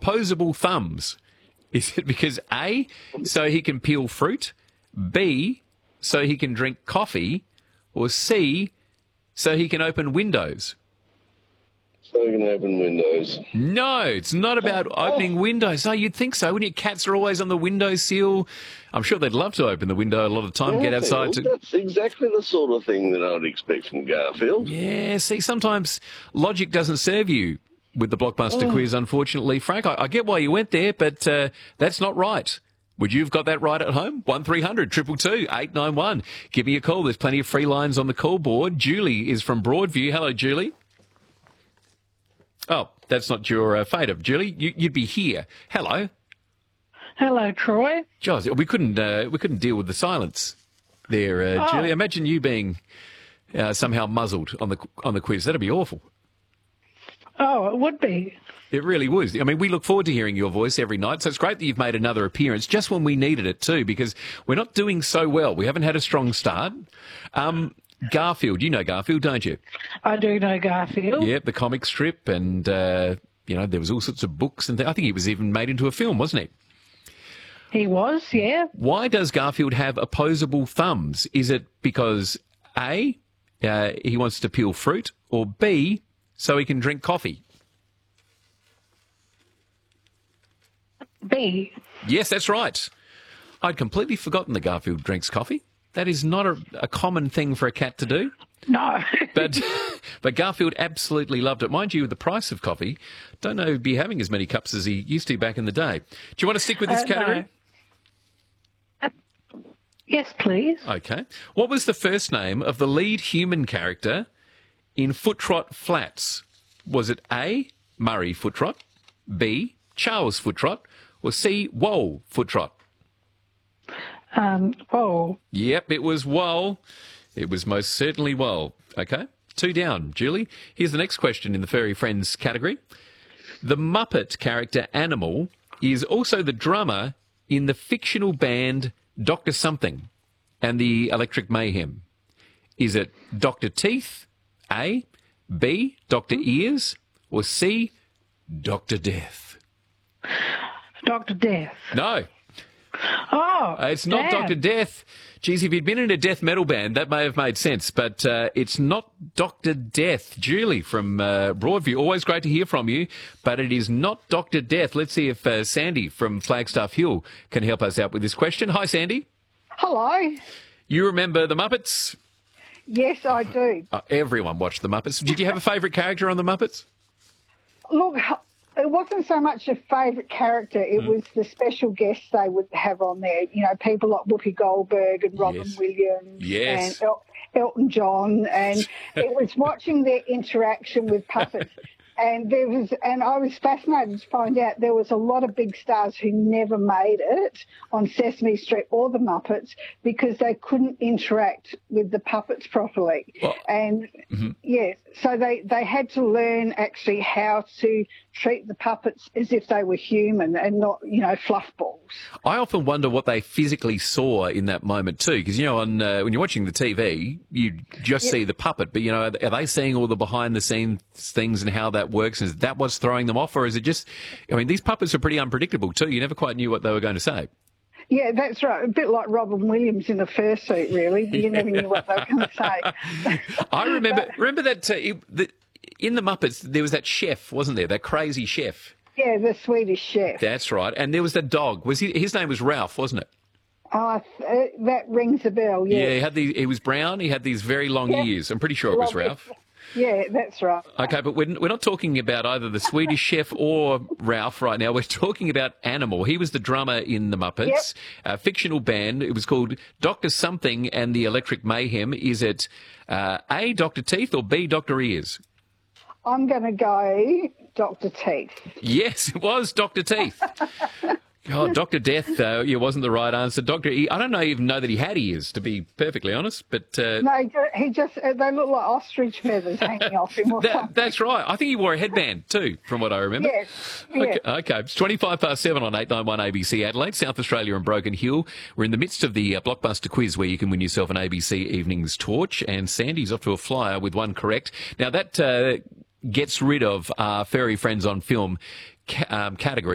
opposable thumbs? Is it because A, so he can peel fruit, B, so he can drink coffee, or C, so he can open windows? So you can open windows. No, it's not about opening windows. No, you'd think so, wouldn't you? Cats are always on the windowsill. I'm sure they'd love to open the window a lot of the time, get outside. That's exactly the sort of thing that I would expect from Garfield. Yeah, see, sometimes logic doesn't serve you with the Blockbuster quiz, unfortunately, Frank. I get why you went there, but that's not right. Would you have got that right at home? 1300 222 891. Give me a call. There's plenty of free lines on the call board. Julie is from Broadview. Hello, Julie. Oh, that's not your fader. Julie, you'd be here. Hello. Hello, Troy. Joz, we couldn't deal with the silence there, Julie. Imagine you being somehow muzzled on the quiz. That'd be awful. Oh, it would be. It really would. I mean, we look forward to hearing your voice every night, so it's great that you've made another appearance just when we needed it too, because we're not doing so well. We haven't had a strong start. Garfield, you know Garfield, don't you? I do know Garfield. Yeah, the comic strip, and there was all sorts of books, and I think he was even made into a film, wasn't he? He was, yeah. Why does Garfield have opposable thumbs? Is it because A, he wants to peel fruit, or B, so he can drink coffee? B. Yes, that's right. I'd completely forgotten that Garfield drinks coffee. That is not a common thing for a cat to do. No. But Garfield absolutely loved it. Mind you, the price of coffee, don't know he'd be having as many cups as he used to back in the day. Do you want to stick with this category? No. Yes, please. Okay. What was the first name of the lead human character in Foot Trot Flats? Was it A, Murray Foot Trot, B, Charles Foot Trot, or C, Wole Foot Trot? Wole. Yep, it was Wole. It was most certainly Wole. Okay, 2 down, Julie. Here's the next question in the Furry Friends category. The Muppet character Animal is also the drummer in the fictional band Dr. Something and the Electric Mayhem. Is it Dr. Teeth, A, B, Dr. Ears, or C, Dr. Death? Dr. Death. No. Oh, it's not damn. Dr. Death. Geez, if you'd been in a death metal band, that may have made sense, but it's not Dr. Death. Julie from Broadview, always great to hear from you, but it is not Dr. Death. Let's see if Sandy from Flagstaff Hill can help us out with this question. Hi, Sandy. Hello. You remember the Muppets? Yes, I do. Everyone watched the Muppets. Did you have a favourite character on the Muppets? Look, it wasn't so much a favourite character. It was the special guests they would have on there. You know, people like Whoopi Goldberg and Robin Williams and Elton John. And it was watching their interaction with puppets. And I was fascinated to find out there was a lot of big stars who never made it on Sesame Street or the Muppets because they couldn't interact with the puppets properly. Well, and so they had to learn actually how to treat the puppets as if they were human and not, fluff balls. I often wonder what they physically saw in that moment too, because on when you're watching the TV, you just see the puppet, but are they seeing all the behind the scenes things and how that works? Is that what's throwing them off, or is it just? I mean, these puppets are pretty unpredictable too. You never quite knew what they were going to say. Yeah, that's right. A bit like Robin Williams in the fursuit, really. You never knew what they were going to say. I remember that in the Muppets there was that chef, wasn't there? That crazy chef. Yeah, the Swedish chef. That's right. And there was that dog. His name was Ralph, wasn't it? Oh, that rings a bell. Yeah. Yeah, he was brown. He had these very long ears. I'm pretty sure it was Ralph. Yeah, that's right. Okay, but we're not talking about either the Swedish chef or Ralph right now. We're talking about Animal. He was the drummer in the Muppets, a fictional band. It was called Dr. Something and the Electric Mayhem. Is it A, Dr. Teeth, or B, Dr. Ears? I'm going to go Dr. Teeth. Yes, it was Dr. Teeth. Oh, Dr. Death, wasn't the right answer. Dr. E, I don't even know that he had ears, to be perfectly honest. But no, they look like ostrich feathers hanging off him. That's right. I think he wore a headband too, from what I remember. Yes. Okay. It's 7:25 on 891 ABC Adelaide, South Australia and Broken Hill. We're in the midst of the Blockbuster quiz where you can win yourself an ABC Evenings torch, and Sandy's off to a flyer with one correct. Now, that gets rid of our Furry Friends on Film category.